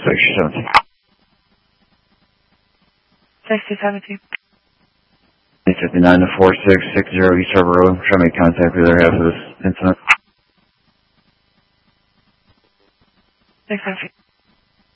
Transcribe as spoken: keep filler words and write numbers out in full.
six seventeen. six two seventeen. eight fifty-nine to four six six zero East Harbor Road. Try to make contact with their half of this incident. six seventeen.